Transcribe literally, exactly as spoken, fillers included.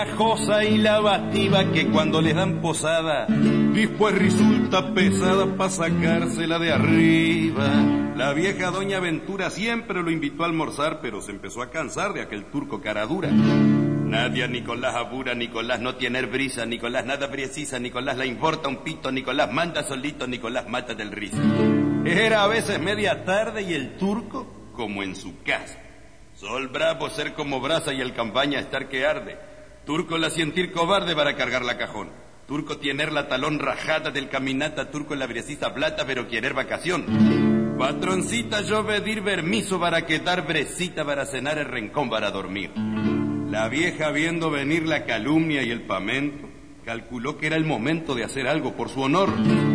Josa y lavativa que cuando les dan posada, después resulta pesada pa' sacársela de arriba. La vieja doña Ventura siempre lo invitó a almorzar, pero se empezó a cansar de aquel turco caradura. Nadia Nicolás abura, Nicolás no tiene brisa, Nicolás nada precisa, Nicolás la importa un pito, Nicolás manda solito, Nicolás mata del risa. Era a veces media tarde y el turco como en su casa. Sol bravo ser como brasa y el campaña estar que arde. Turco la sentir cobarde para cargar la cajón. Turco tener la talón rajada del caminata, turco la brecisa plata pero querer vacación. Patroncita yo pedir permiso para quedar brecita para cenar el rincón para dormir. La vieja viendo venir la calumnia y el pamento, calculó que era el momento de hacer algo por su honor.